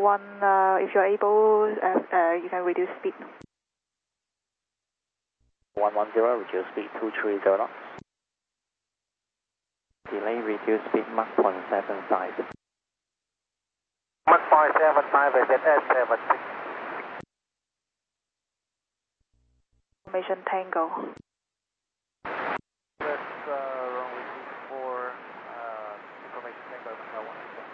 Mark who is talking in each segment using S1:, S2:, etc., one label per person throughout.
S1: 1, if you're able, you can reduce speed.
S2: 110, reduce speed 230 knots. Delay, reduce speed Mach 0.75.
S3: Mach 0.75 is at S76.
S1: Information Tango.
S3: That's runway 24, information Tango, Hotel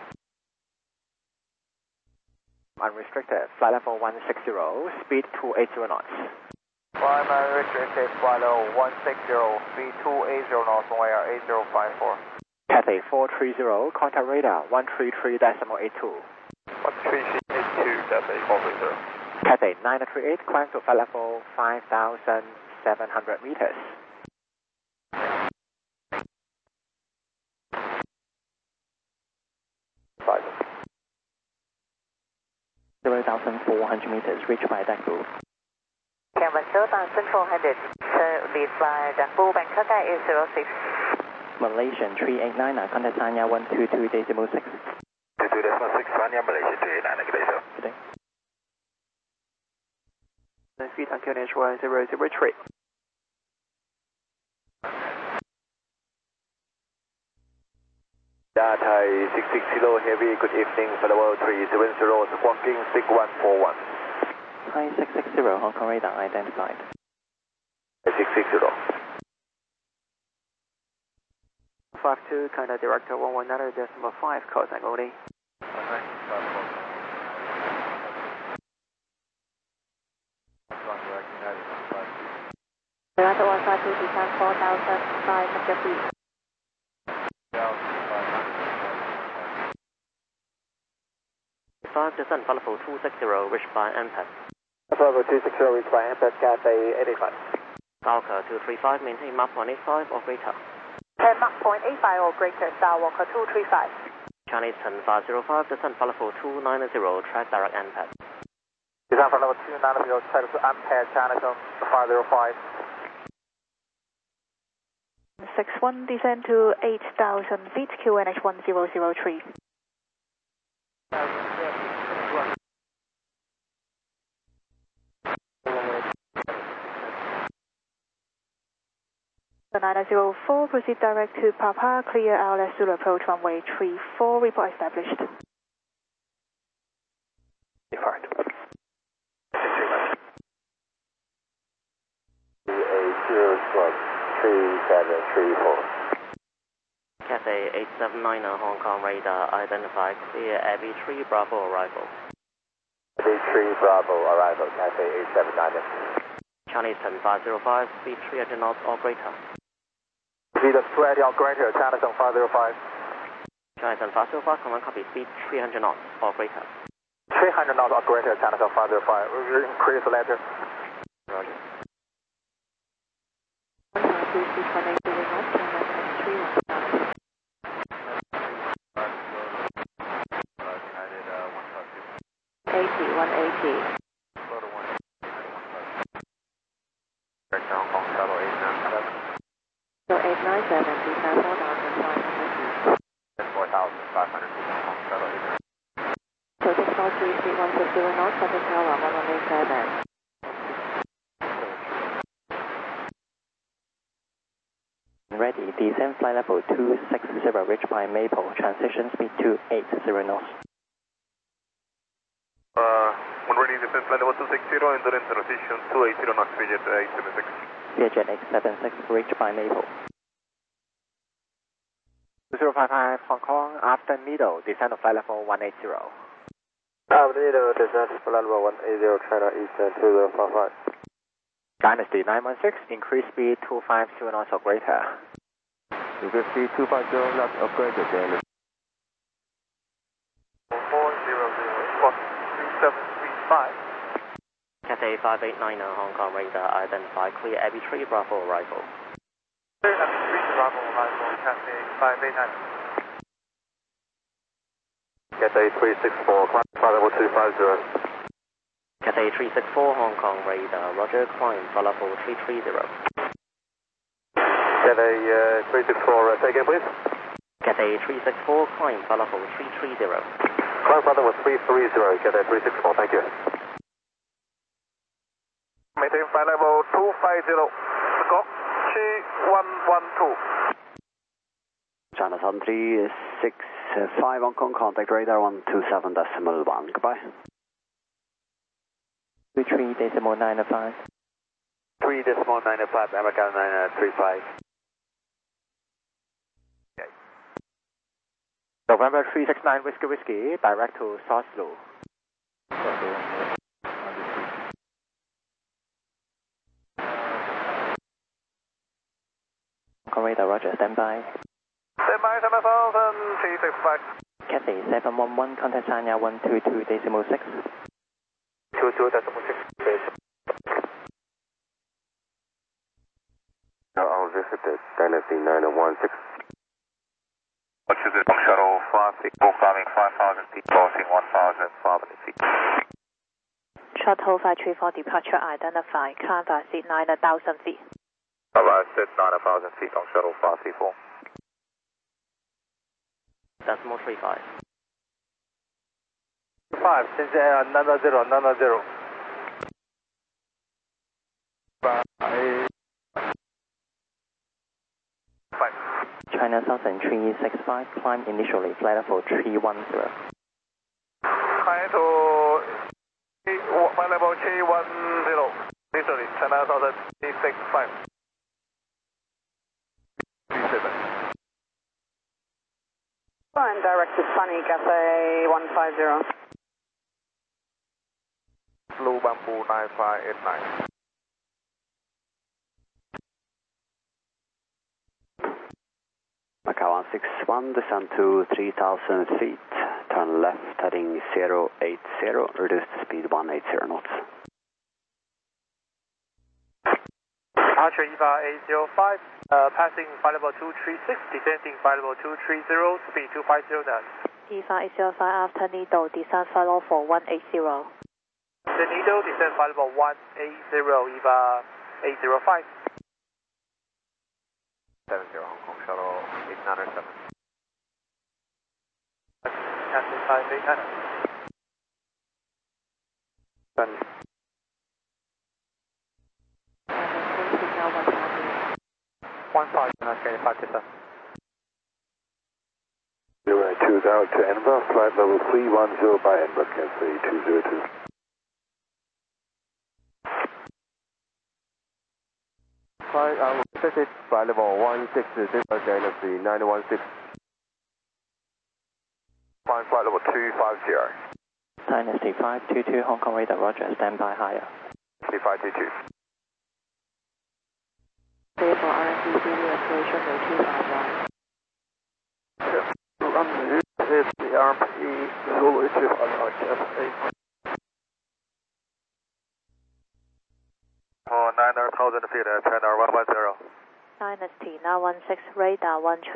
S3: 1.
S2: Unrestricted, flight level 160, speed 280 knots.
S3: Climb unrestricted, flight level 160, speed 280 knots, runway 8054.
S2: Cathay 430, contact radar 133.82.
S3: 133.82,
S2: Cathay 938, climb to flight level 5,700 meters.
S3: Five.
S2: 0,400 meters, reached by Dakbu.
S4: Canberra Sultan Central headed, lead fly Dakbu, Bangkok A06.
S2: Malaysian 389, contact Sanya 122.6.
S3: 22.6, Sanya, Malaysia 389, Malaysia.
S2: Today.
S3: Feet on QNH 1003. Thai 660, heavy, good evening, Flower 370, squawking 6141.
S2: Thai 660, Hong Kong radar identified.
S3: 660. 52, contact director 119.5, call sign only.
S4: Director 152, descend 4,500 feet. Descent flight level 260, reached by MPAD.
S3: Bravo 260, reached by MPAD, Cathay 85.
S4: Falcon 235, maintain Mach 0.85 or greater.
S1: Mach 0.85 or greater, Skywalker 235.
S4: Chinese 10505, descent flight level 290, track direct MPAD.
S3: Descent flight level 290, track to MPAD, China 505.
S1: 61, descend to 8,000 feet, QNH 1003. The 904, proceed direct to Papa, clear RLS Zulu approach runway 34, report established.
S3: Depart. 3734.
S4: Cathay 879, Hong Kong radar identified, clear Abbey 3 Bravo arrival.
S3: Abbey 3 Bravo arrival, Cathay 879.
S4: Chinese 10505, speed 300 knots or greater.
S3: Speed of 280 or greater, China 505.
S4: Chinese 10505, command copy, speed 300 knots or greater.
S3: 300 knots or greater, China 505. We will increase later.
S4: Roger.
S1: 180.
S3: Hong Kong Shuttle 897.
S1: So 897, descend 4,500 feet.
S3: 4,500 feet, Hong Kong Shuttle 897.
S1: So 603, speed 150 knots, Southern Tower 1187.
S2: Ready, descend flight level 260, reached by Maple, transition speed 280 knots.
S3: When ready, descend flight level 260, enter in transition 280 knots, Vietjet 876.
S2: Vietjet 876, reached by Maple. 2055 Hong Kong, after Needle, descend to flight level 180.
S3: After Needle, descend to flight level 180, China Eastern 2055.
S2: Dynasty 916, increase speed 250 knots or greater.
S3: Increase speed 250 knots or greater, Dynasty. 400, 2735.
S4: Cathay 589, Hong Kong radar identified, clear Abbey 3 Bravo arrival.
S3: Abbey 3 Bravo arrival, Cathay 589. Cathay 364, climb flight level 250.
S4: Cathay 364, Hong Kong radar, roger, climb flight level 330.
S3: Cathay 364, take in please.
S4: Cathay 364, climb flight level 330.
S3: Flight Brother with 330, get at 364, thank you. Maintain flight level 250, Scott 2112.
S5: China Sun 365 Hong Kong, contact radar 127.1, goodbye.
S2: 23.905.
S3: 3.905, American 935.
S6: November 369 Whiskey Whiskey, direct to Oslo.
S2: Hong Kong radar, roger, stand by.
S3: Stand by 7000, 365.
S2: Cathay 711, contact China 122.6.
S3: 22.6. I'll visit the Dynasty 9016. What is it? Shuttle 564, climbing 5,000 feet, crossing 1,500 feet.
S1: Shuttle 534 departure identified, Canada seat 9,000 feet.
S3: Alright, set 9,000 feet on Shuttle 534.
S4: Decimal 35.
S3: 5, since 90.
S2: China Southern 365, climb initially, flight level 310.
S3: Climb to flight level 310, initially, China Southern 365. 37.
S7: Fine, direct to Sunny, Cathay 150.
S3: Blue Bamboo 9589.
S5: Macau 161, descend to 3,000 feet, turn left heading 080, reduce the speed 180 knots.
S6: Archer EVA 805, passing flight level 236, descending flight level 230, speed 250 knots.
S1: EVA 805 after Needle, descend follow for 180.
S6: The Needle, descend flight level 180, EVA 805.
S3: 70 Hong Kong Shuttle 897.
S6: Cathay 589.
S3: Done.
S6: One five, okay, 57.
S3: 020 out to Edinburgh, flight level 310 by Edinburgh, Cathay 202.
S6: Flight, visit flight level 160, Dynasty 916.
S3: Flying flight level 250.
S2: Dynasty 522, Hong Kong radar, roger, stand by higher.
S3: 3522.
S1: Clear for RFCC restoration routine online.
S3: Runway is the RP Zulu 2 on RTF 8. For 9,000 feet at China 110.
S1: Dynasty 916, radar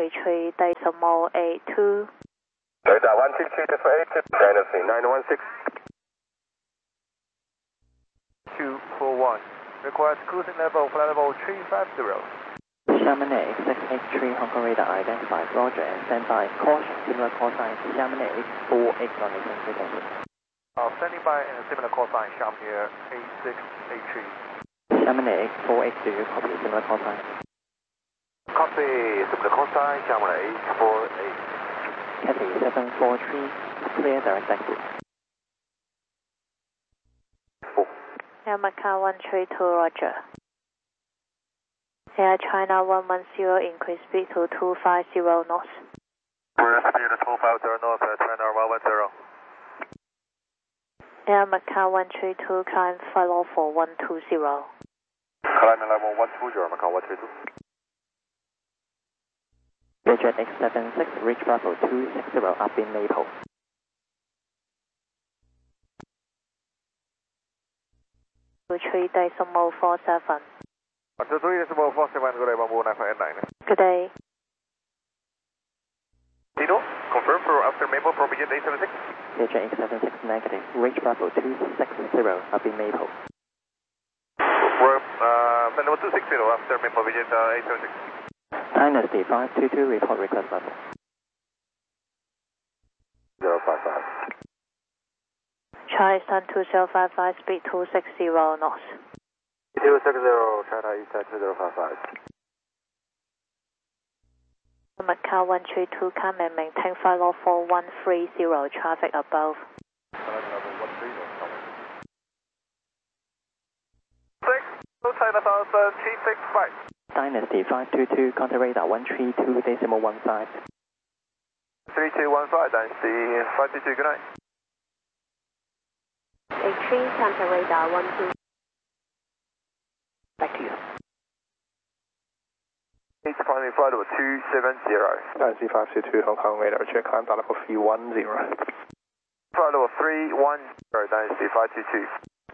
S1: 133.82.
S3: Radar 133.82, Dynasty 916.
S6: 241. Requires cruising level, flight level 350.
S2: Chamonix 683, Hong Kong radar identified, roger, and stand by. Caution, similar call sign, Chamonix 48 on the frequency.
S6: Standing by and similar call sign, Chamonix 8683.
S2: Chamonix 482, copy, similar call sign.
S3: Copy, similar call sign, Chamonix 848.
S2: Cathay 743, clear direct exit.
S1: Air Macau 132, roger. Air China 110, increase speed to 250 knots.
S3: We're speed 250 knots at China 110.
S1: Air Macau 132, climb follow for 120.
S3: Climbing level 120, Macau 132.
S2: Jet X76, reach Bravo 260, up in Maple.
S1: Retreat decimal 47.
S3: 123.47, good day, Bamboo 9589.
S1: Good day.
S3: Tito, confirm for after Maple for Pigeon 876.
S2: Jet X76 negative, reach Bravo 260, up in Maple.
S3: We're level 260 after Maple Pigeon 876.
S2: Dynasty 522, report request level.
S3: 055.
S1: China Eastern 2055, speed 260 knots.
S6: 260, China Eastern 2055.
S1: Macau 132, come and maintain flight level 4130, traffic above.
S6: China Southern 365.
S2: Dynasty 522, contact radar 132.15.
S6: 3215, Dynasty 522, good night.
S7: 83, contact radar 12.
S1: Back to you.
S6: It's climbing flight level 270. Dynasty 522, Hong Kong radar, check climb flight level 310. Flight level 310, Dynasty 522.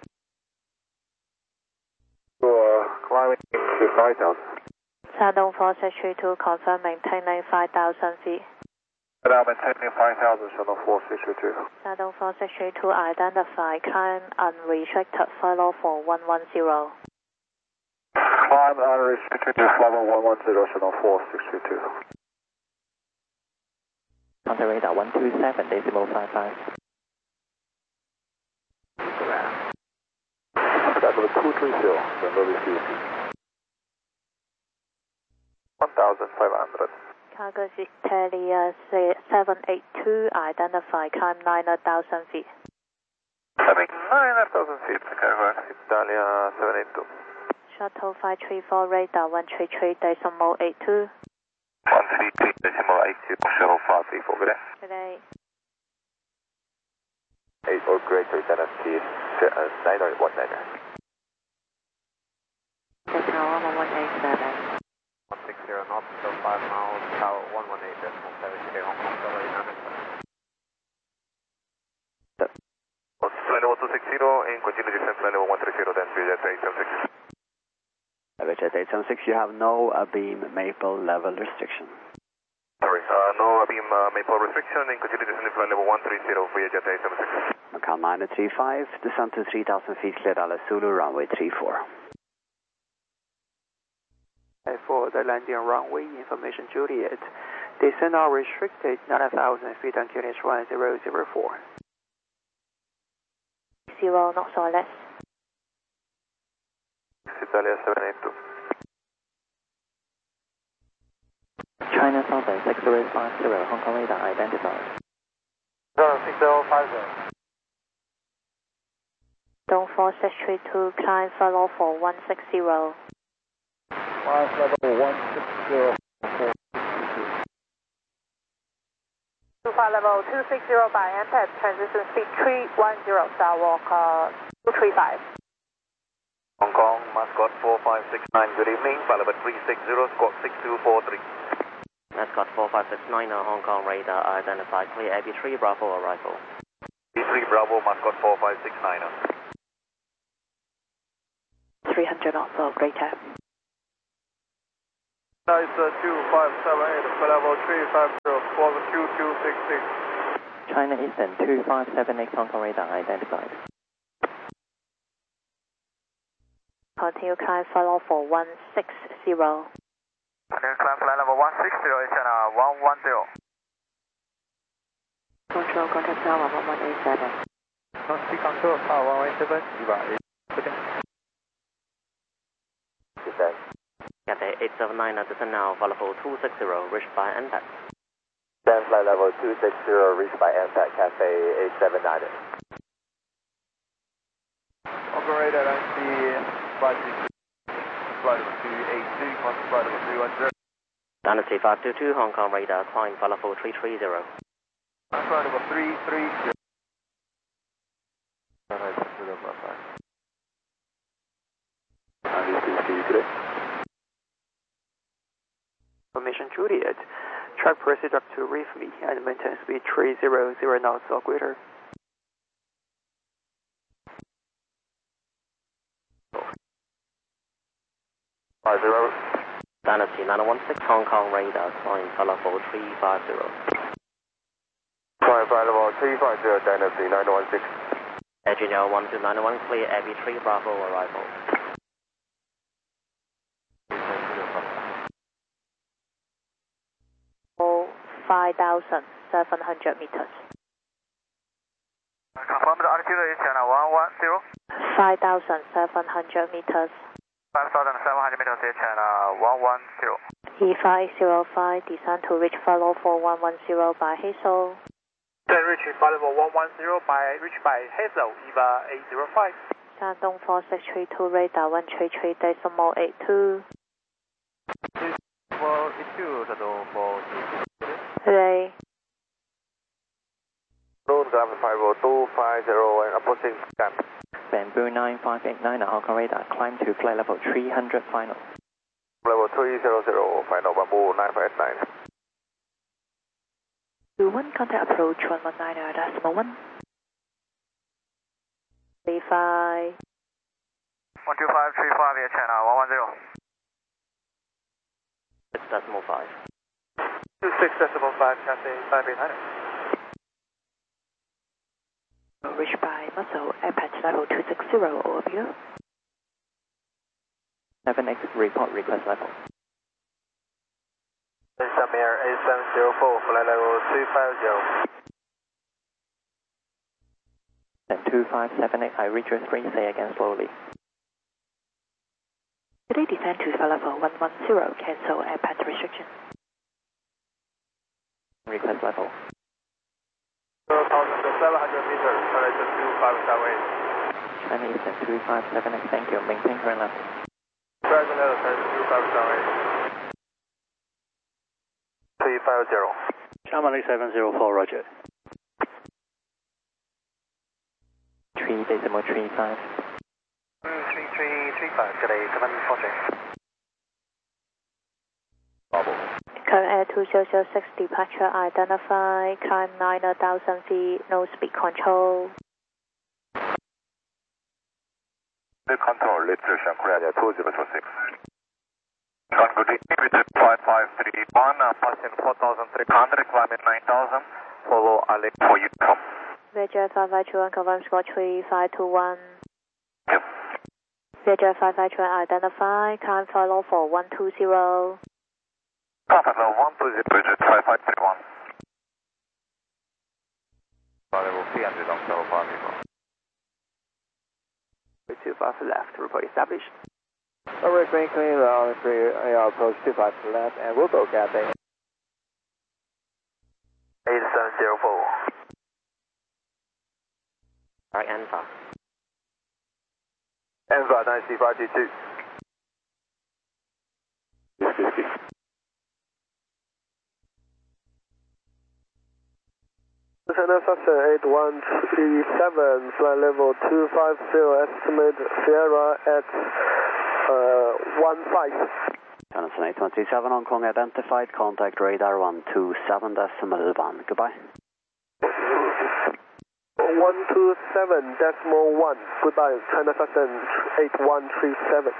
S6: Climbing to 5,000.
S1: Shandong 4632, confirm maintaining 5,000 feet.
S6: Now maintaining 5,000, Shandong 4632.
S1: Shandong 4632, identify, climb unrestricted flight level 4110.
S6: Climb unrestricted to flight level 110, Shandong 4632.
S2: Contact radar 127.55.
S6: Contact level 230, Shandong receive. 1,500.
S1: Cargo Italia 782, identify, climb 9,000 feet.
S6: Climbing 9,000 feet, Cargo Italia 782.
S1: Shuttle 534, radar 133.82.
S6: 133.82, Shuttle 534, good day.
S1: Good day.
S6: 8 or greater than a T, 9 or 19.
S1: Signal 1187.
S6: 160 knots, so 5 miles, tower 118.7K, Hong Kong, Delray, flight level 260, and continue descent flight level 130, then Vietjet 876.
S5: Vietjet 876, you have no beam maple level restriction.
S6: Sorry, no beam maple restriction, and continue descent flight level 130, Vietjet 876.
S5: Macau 935, descent to 3,000 feet, cleared Alice Zulu, runway 34.
S8: For the landing runway, information Juliet. Descent are restricted 9,000 feet on QNH 1004.
S1: 0 knots or less.
S6: Italia 782.
S2: China Southern 6050, Hong Kong radar identified.
S6: 6050.
S1: Dong 4632, climb flight level 4160.
S6: Climb flight level 160.
S7: Flight level 260 by MPEG, transition speed 310, Skywalk 235.
S6: Hong Kong, Mascot 4569, good evening, flight level 360, squawk 6243.
S4: Mascot 4569, Hong Kong radar identified, clear AB3 Bravo arrival.
S6: B3 Bravo, Mascot 4569.
S1: 300 knots or greater.
S6: Nice 2578, flight level 350, squawk 2266.
S2: China Eastern 2578, Hong Kong radar identified.
S1: Continue climb flight level 4160.
S6: Climb flight level 160, it's 110.
S1: Control, contact tower 1187.
S6: Sea control, tower 117, Eva 8. Descent.
S4: Cathay 879, descent now, flight level 260, reached by NPAC.
S6: Descent flight level 260, reached by NPAC, Cathay 879. Operator, I see flight level 282, flight level 210.
S4: Dynasty 522, Hong Kong radar, climb flight level 330.
S6: Flight level 330.
S8: Information Juliet. Track proceed up to reef me and maintain speed 300 knots or greater.
S4: Dynasty 916, Hong Kong radar, climb flight level 350.
S6: Climb flight level 350, Dynasty 916.
S4: Engineer 1291, clear AB3 Bravo arrival.
S1: 5,700 meters.
S6: Confirm altitude is 110.
S1: 5,700 meters.
S6: 5,700 meters is 110.
S1: E505, descend to reach flight level 4110 by Hazel.
S6: Then reach flight level 110 by Hazel, EVA 805.
S1: 山东4632 radar 133.82.
S6: 482, Shandong 432.
S1: Ray.
S6: Road Gap 50250 and approaching camp.
S2: Bamboo 9589 Hong Kong radar, climb to flight level 300 final.
S6: Level 300, final Bamboo 9589.
S1: 21, contact approach 119.1. 35.
S6: 12535 via channel 110.
S4: 6.5.
S6: 26.5, Cathay 5800.
S1: Reach by Muscle, airpatch level 260 or below.
S2: 7X report request level.
S6: Samir 8704, flight level 250.
S2: Then 2578, I reach your screen, say again slowly.
S1: Today descend to flight level 110, cancel airpatch restriction.
S2: Request level.
S6: 1,700 meters, elevation 2578.
S2: China Eastern 2578, thank you. Maintain current level.
S6: Present elevation 2578. 350.
S5: Chamonix 704, roger.
S2: 3.35.
S6: 3335, today, command project. Bubble.
S1: Current air 2006, departure identified, climb 9,000 feet, no speed control.
S3: The control, let's Korea 2026. On good evening, with 5531, passing 4,300, climbing 9,000, follow Alex for you come.
S1: Roger 5521, confirm score 3521.
S3: Yep.
S1: Roger 5521, identified, climb flight level for 120.
S3: Contact level 120, Bridget 5531. Level 300 on 05.
S8: 25 left, report established.
S6: Alright, green clean, on 3, approach 25 left, and we'll go Cathay. 8704.
S4: Right, Alpha.
S6: Enva 9522. China Sasha 8137, flight level 250, estimate Sierra at 15.
S5: Jonathan 8137, Hong Kong identified, contact radar 127.1, goodbye.
S6: 127.1, goodbye, China Sasha 8137.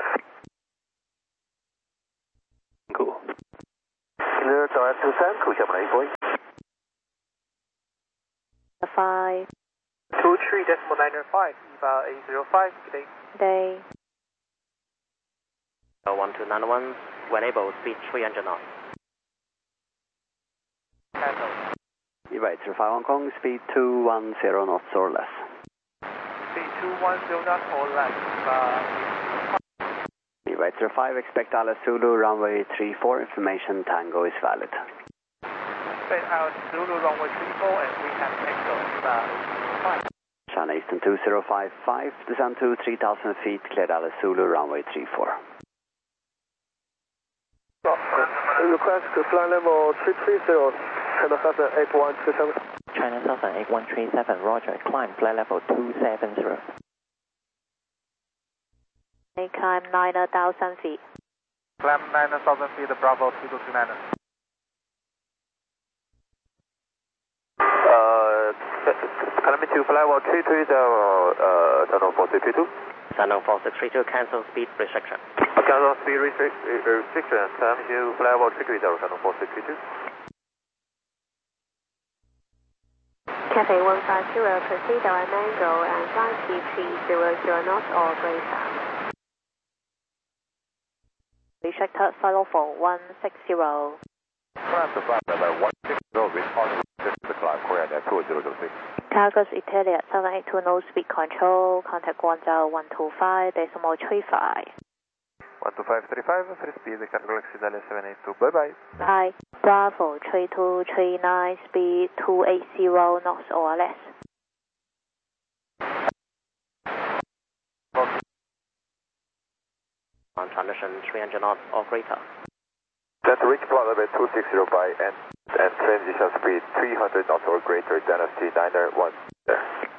S5: Cool.
S6: Clear direct to San, Kuchamani, boy.
S1: 5.
S6: 23.905, EVA 805, today.
S1: Day.
S4: 1291, when able, speed 300 knots.
S6: Cancel.
S5: Right, 05 Hong Kong, speed 210 knots or less.
S6: Speed 210 knots or less, EVA.
S5: Right, 05, expect Alice Zulu, runway 34, information Tango is valid.
S6: Expect out Zulu runway 34 and we have Echo, EVA 805.
S5: China Eastern 2055, descend to 3,000 feet, cleared Alice Zulu, runway 34.
S6: Request to flight level 330, China Southern 8137.
S2: China Southern 8137, roger, climb flight level 270.
S1: They climb 9,000 feet.
S6: Climb 9,000 feet, Bravo 2229. Climbing to flight level 330, Shandong 4632.
S4: Shandong 4632, cancel speed restriction.
S6: Cancel speed restriction, climbing to flight level 330, Shandong 4632.
S1: Cathay 150, proceed on angle and flight speed 300 knots or greater. Restricted flight level 160.
S3: Climb to flight level 160, responding to the climb, Korea 2006.
S1: Cargos Italia 782 no speed control, contact Guangzhou 125.35.
S6: 12535, free speed, Cargo Italia 782, bye bye.
S1: Bye. Bravo 3239, speed 280 knots or less.
S4: On transition 300 knots or greater.
S6: Then to reach plot level 260 by and transition speed 300 knots or greater, Dynasty 901 there.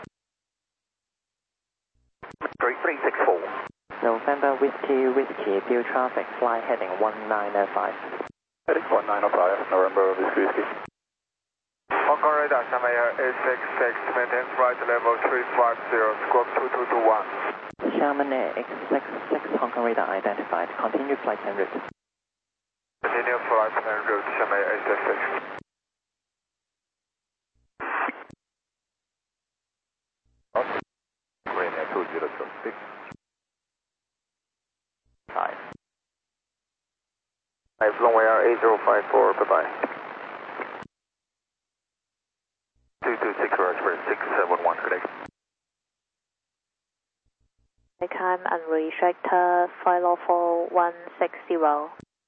S6: 3364.
S2: November Whiskey, field traffic, fly heading 1905.
S6: Heading 1905, November Whiskey. Hong Kong radar, Shanghai Air 866, maintain flight level 350, squawk 2221.
S2: Xiamen Air X66 Hong Kong radar identified. Continue flight en route.
S6: Continue flight en route, Shanghai Air 866. Green Air 2026.
S4: 5.
S6: 5 long way Air 8054, bye bye. 226 Roger, 671, good day.
S1: Time and restrictor 504-160.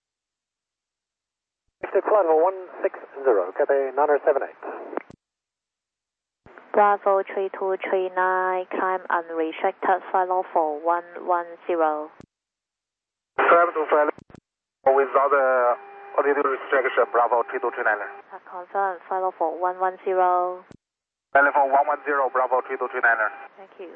S6: Flight level 160, Cathay 978.
S1: Bravo 3239, climb unrestricted 504-110.
S6: Climb to flight without altitude restriction, Bravo 3239.
S1: Confirm 504-110.
S6: Flight level 110, Bravo 3239.
S1: Thank you.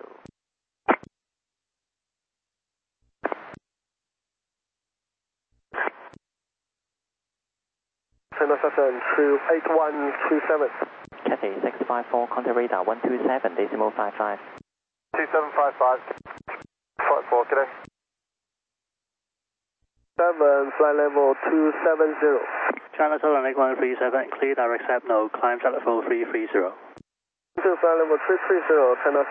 S6: China Southern 28127.
S2: Cathay 654, contact radar 127.55.
S6: 2755. 54, good day. 7, flight level 270.
S9: China Southern Lake 137, clear direct SAP no, climb at level 330.
S6: 2 flight level 330, China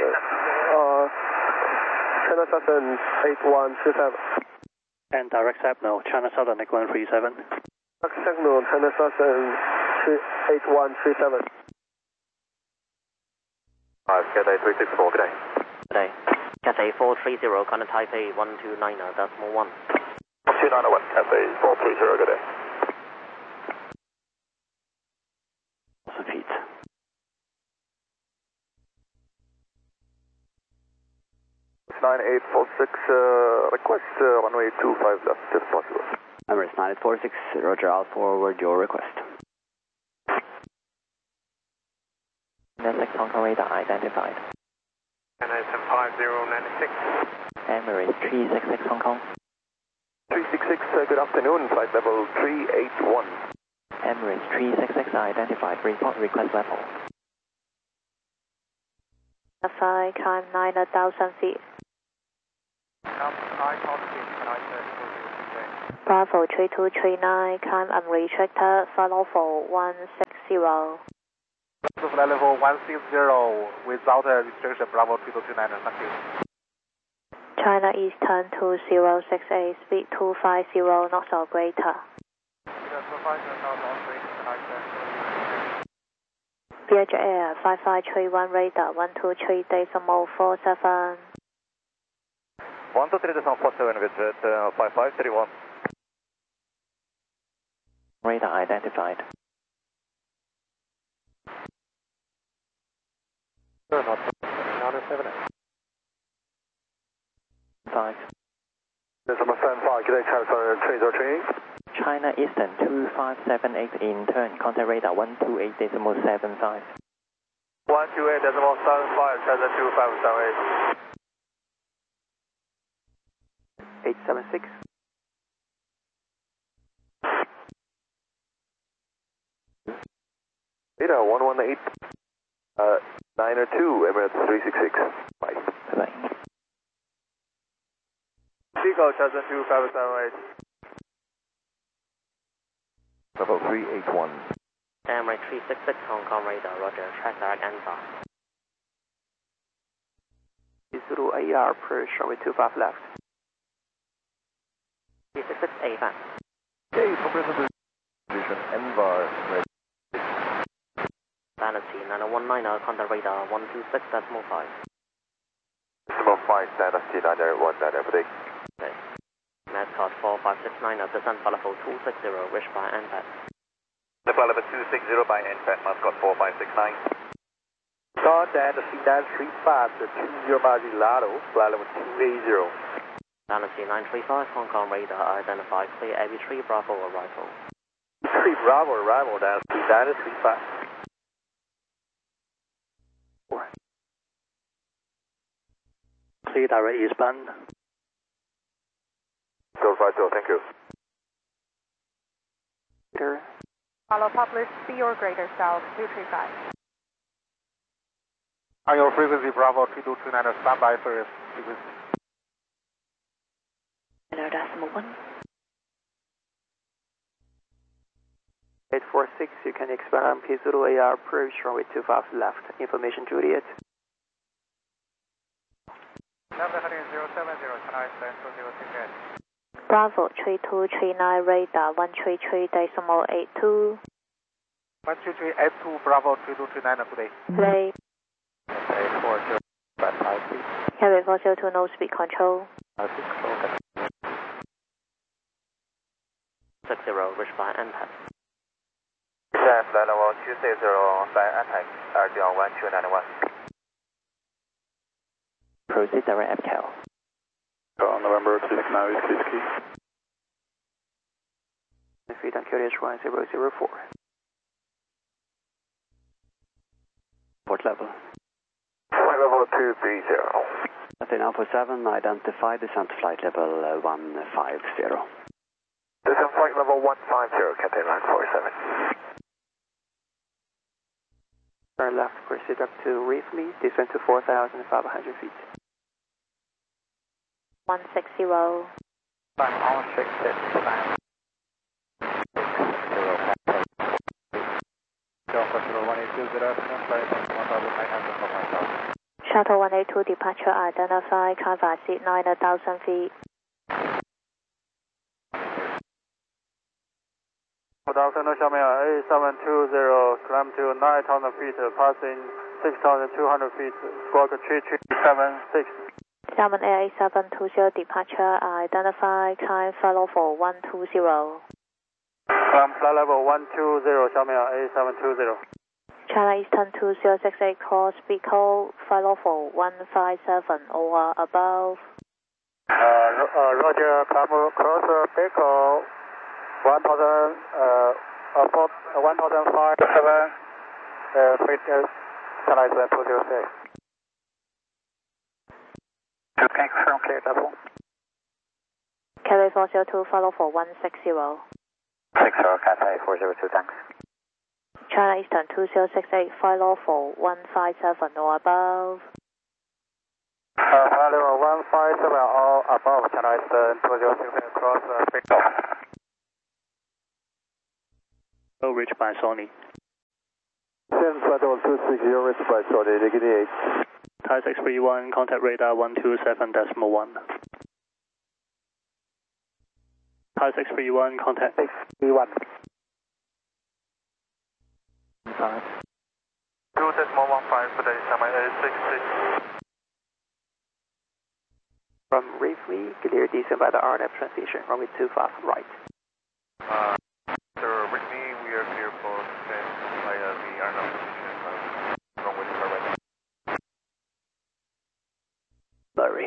S6: Southern 8127.
S9: And direct SAP no, China Southern Lake 137.
S6: Signal, China Southern 8137. Cathay 364, good day.
S4: Good day. Cathay 430, contact Taipei 129.1.
S6: 291, Cathay 430, good day.
S5: Feet.
S6: 9846, request runway 25 left if possible.
S5: Emirates 9846, Roger, I'll forward your request.
S2: Nesix Hong Kong radar identified.
S6: NSM 5096.
S2: Emirates 366 Hong Kong.
S6: 366, good afternoon, flight level 381.
S2: Emirates 366 identified. Report request level.
S1: Climb 9,000 feet. Bravo 3239, climb unrestricted 504-160.
S6: Flight level 160 without restriction, Bravo 3229, thank you.
S1: China Eastern 2068, speed 250 knots or greater. Vietjet Air 5531 radar 123.47.
S6: 123.47 with 5531.
S2: Radar identified. 5.
S6: Number 75, good day, China Southern 303.
S2: China Eastern 2578 in turn, contact radar 128.75.
S6: 128.75, China 2578.
S8: 876.
S6: Data 118, 902, Emirates 366. Bye.
S2: Bye-bye.
S6: Chico, China 2578. Level 381.
S4: Emirates 366 Hong Kong radar, Roger, track direct answer.
S8: Zulu AR, approach runway 25 left.
S4: 366 AFAN.
S6: Okay, compressor position, NVAR, ready.
S4: Stand Dynasty 9019, contact radar 126.5.
S6: 5 Dynasty 901, good day.
S4: Okay. Mascot 4569, descent flight level 260, reached by NPAD.
S6: The flight level 260 by NPAD, Mascot 4569.
S10: Start Dynasty 935 to 20 Lado, flight level 280.
S4: Dynasty 935, Hong Kong radar identified, clear AB 3 Bravo arrival.
S10: 3 Bravo arrival, Dynasty 935.
S9: Clear direct eastbound.
S6: 050, thank you.
S7: Follow published C or greater south 235.
S6: On your frequency, Bravo 3229, standby for frequency.
S1: 0.1.
S8: 846, you can expand on P0 AR approach runway 25 left. Information Juliet.
S6: Number heading 070, tonight, 2068.
S1: Bravo 3239 radar 133.82.
S6: 13382, Bravo 3229, good day.
S1: Play.
S6: 840, 553.
S1: Carry 402, no speed control.
S4: 60, reached by NPAD.
S6: Flight level 260, flight attack, RDL 1291.
S2: Proceed direct FCAL.
S6: November 69, Whiskey.
S8: Feet on QTH 1004.
S5: Port level.
S6: Flight level 230.
S5: Cathay Alpha 7, identify descent flight level 150.
S6: Descent flight level 150, Cathay 947.
S8: Turn left, proceed up to Reefly, descend to 4,500 feet.
S1: 160.
S6: On 669. 040,
S1: Shuttle 182 departure identified, cover seat 9,000 feet.
S10: Good afternoon, Xiamen A720, climb to 9,000 feet, passing 6,200 feet, squawk 3376.
S1: Xiamen AA720 departure identified, climb follow for 120.
S10: Climb flight level 120, Xiamen A720.
S1: China Eastern 2068 call, speed call, follow for 157 or above.
S10: Roger, climb cross Baco 1,057 feet, China Eastern 206.
S6: Good, confirm clear level.
S1: Carry 402, follow for 160.
S6: 60, Cathay 402, thanks.
S1: China Eastern 2068, follow for 157 or above.
S10: Flight level 157 or above, China Eastern 2068, cross Baco.
S9: Oh, reached by Sony.
S6: Flight level 260, reached by Sony, negative 8.
S9: Thai 631, contact radar 127.1. Thai 631, contact
S10: 631. 2.15 today, Xiamen A66.
S8: From Reefly, clear descent by the RNF transition, runway 25 right.
S6: Sir, with me, we are clear for descent via the RNF transition, runway 25 right.
S5: Murray.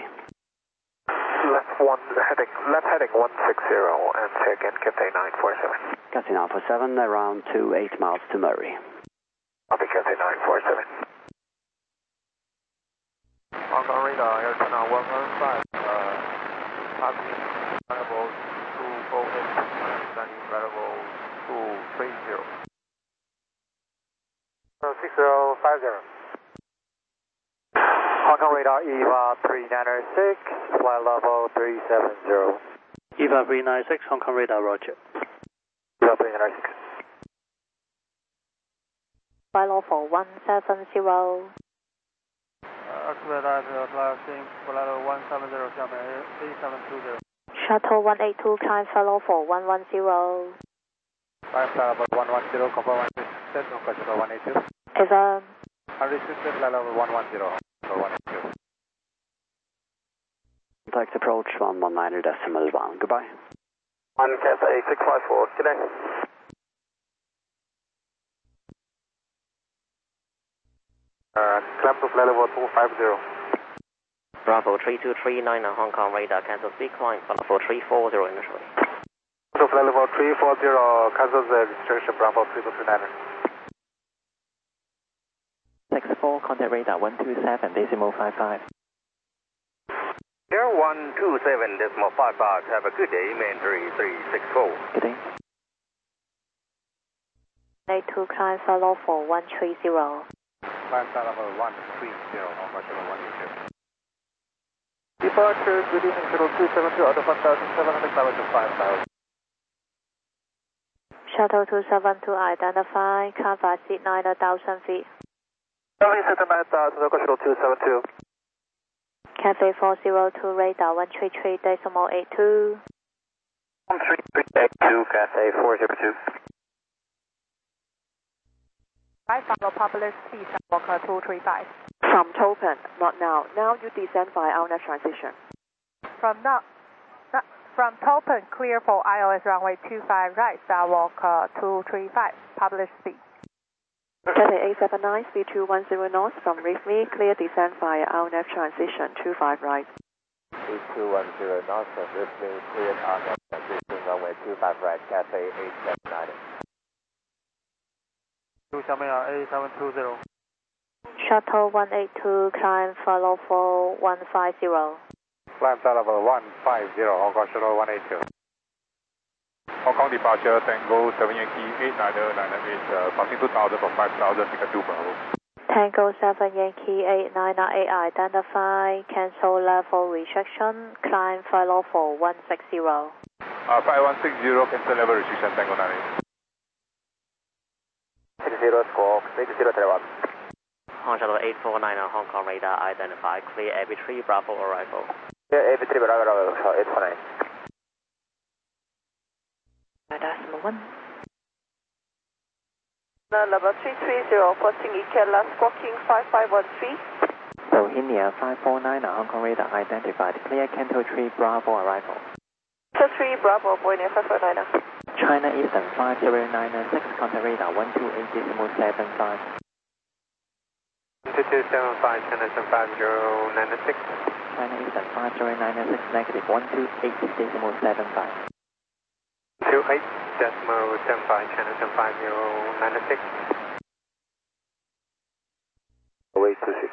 S6: Left heading 160 and check in Cathay 947.
S5: Cathay Alpha 7, around 28 miles to Murray.
S6: Copy Cathay 947. Hong Kong radar, air channel 115, passing level 248, landing level 230.
S10: 6050. Hong Kong radar EVA 396, flight level 370.
S9: EVA 396, Hong Kong radar, roger.
S10: EVA 396.
S1: Follow for 170.
S10: Accelerate flashing, flight level 170, Xiamen A720.
S1: Shuttle 182, climb follow for 110.
S10: Flight level 110, confirm 167, Shuttle 182.
S1: Affirm.
S6: Unrestricted flight level 110 or 182.
S5: Contact approach 119.1. Goodbye.
S6: 1 Cathay 654, good day. Climb to flight level 250.
S4: Bravo 3239 Hong Kong radar, cancel speed climb, level 340 initially.
S6: To flight level 340, cancel the registration, Bravo 3239.
S2: 64, contact radar 127.55.
S11: Air 127.55, have a good day, man 3364.
S2: Good day.
S1: 82, climb follow for 130.
S6: Climb flight level 130, Hong Kong Shuttle 182.
S10: Departure, good evening, Shuttle 272 out of 1,700, level to 5,000.
S1: Shuttle 272 identify, cover seat 9,000 feet.
S10: Charlie Center 9,000, local Shuttle 272.
S1: Cathay 402 radar 133.82.
S6: 13382, Cathay 402.
S7: I follow public speed, Walker 235.
S12: From Topen, not now. Now you descend by ILNAV transition.
S7: From Topen, clear for ILS runway 25 right, Walker 235, public speed.
S12: Cathay 879, speed 210 knots from Reefme, clear descent via ILNAV transition 25 right.
S6: Speed 210 knots from Reefme, cleared ILNAV transition runway 25 right, Cathay 879.
S10: 8720.
S1: Shuttle 182, climb follow for 150.
S6: Climb flight level 150, Hong Kong Shuttle 182. Hong Kong departure, Tango 7 Yankee 89098, passing 2000 for 5000, pick up 2 Bravo.
S1: Tango 7 Yankee 898 identify, cancel level restriction, climb follow for 160.
S6: 5160, cancel level restriction, Tango 98. 60 squawk, 60 Taiwan.
S4: Hong Shuttle 849 Hong Kong radar identify, clear AB3 Bravo arrival.
S6: Yeah, AB3 Bravo, 849.
S12: Decimal 1.
S7: Level 330, porting Ikela, squawking 5513.
S2: Rohingya 549 Hong Kong radar identified, clear Canto 3 Bravo arrival.
S7: Canto 3 Bravo, Boeing 549.
S2: China Eastern 50996, contact radar 128.75.
S6: 2275, China 5096.
S2: China Eastern 50996, negative 128.75.
S6: 28.75, China 5096. 0826.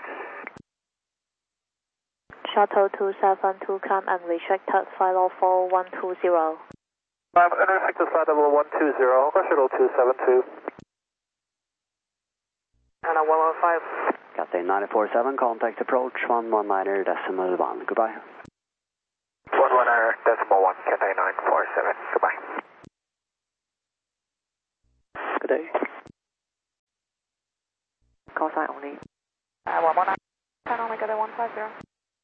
S1: Shuttle 272, climb unrestricted, follow for 120.
S10: Climb unrestricted flight level 120, Hong Kong Shuttle 272.
S7: And a 115.
S5: Cathay 947, contact approach 119.1. Goodbye.
S6: 119.1, Cathay 947, goodbye.
S12: Good day. Call sign only.
S7: 119. Turn on Cathay 150.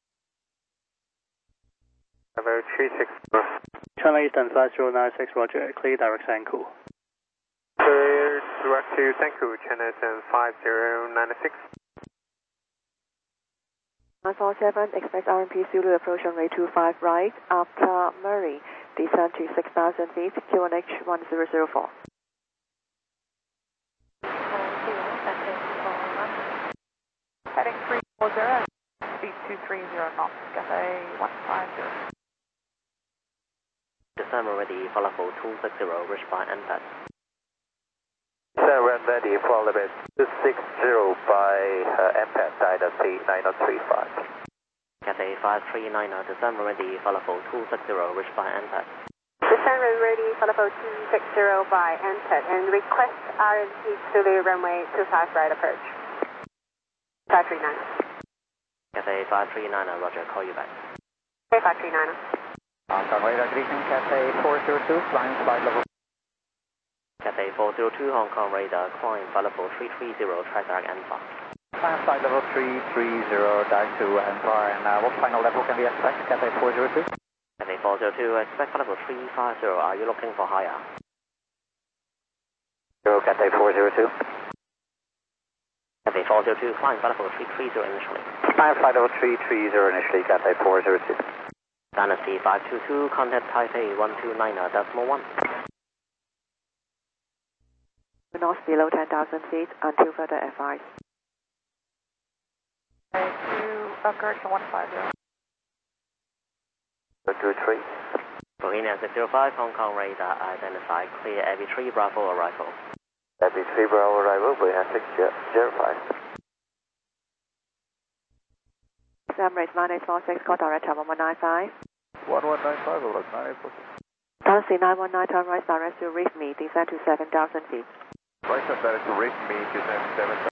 S6: Number 36.
S9: China Eastern 5096, roger, clear direct Sanku.
S6: Clear direct to Sanku, China 5096.
S12: 947, expect RMP Zulu approach runway 25 right, after Murray, descend to 6,000 feet, QNH 1004.
S7: Heading 340, speed 230 knots, Cathay 150.
S4: Descend ready for level 260, reach by NPAD.
S6: Descend ready for level 260 by NPAD, Dynasty 9035.
S4: Cathay 539, descend ready for level 260, reach by NPAD.
S7: Descend ready for level 260 by NPAD and request RMP Zulu runway 25 right approach. 539.
S4: Cathay 539, roger, call you back.
S7: Cathay 539.
S2: Hong Kong radar, good evening, Cathay 402, flying flight level.
S4: Cathay 402 Hong Kong radar, climb flight level 330, track direct N5.
S2: Climb flight level 330, direct to N5, and what final level can we expect, Cathay 402?
S4: Cathay 402, expect flight level 350, are you looking for higher?
S6: Cathay 402.
S4: Cathay 402, climb flight level 330 initially.
S5: Climb flight level 330 initially, Cathay 402.
S4: Dynasty 522, contact Taipei 129.1.
S12: North below 10,000 feet until further advice.
S1: Correction 150.
S5: 223.
S4: Bohemian 605, Hong Kong radar identified, clear Abbey 3 Bravo arrival.
S5: Abbey 3 Bravo arrival, Bohemian 605.
S12: Emirates 9846, call direct 1195.
S6: 1195, over 9846.
S12: Taxi 919, turn right direct to reach me, descend to 7,000 feet.
S6: Right up direct to reach me, descend 7,000.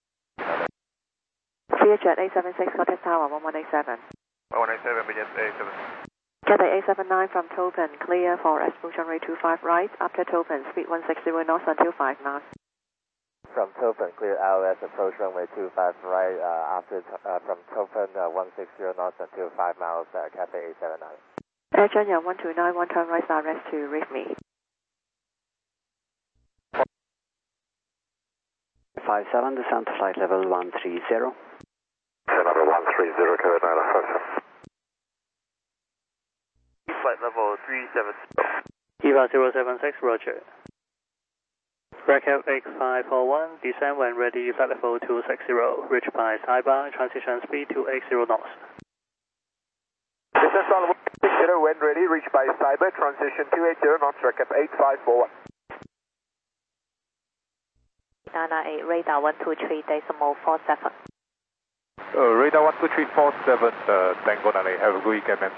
S12: Clearjet 876, contact tower 1187.
S6: 1187, begins 87.
S12: Cathay 879 from Tobin, clear for explosion rate 25 right, after Tobin, speed 160 knots until 5 knots.
S2: From Tobin, clear LS approach runway 25 right, from Tobin 160 knots until 5 miles, Cathay 879.
S12: Air China 1291, turn right direct to reach me.
S5: 57, descent flight level 130.
S3: Level 130, Quebec 957.
S6: Flight level 370.
S9: EVA 076, roger. Recap 8541, descend when ready, flight level 260, reach by sidebar, transition speed to 80 knots.
S6: Descent level 260, when ready, reach by sidebar, transition 280 knots, recap 8541.
S1: 998, radar 123.47.
S6: Radar 12347, Tango 98, have a good weekend, man.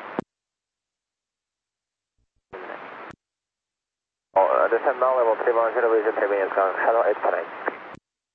S2: Descend now level 310, vision 3 minutes, hello 848.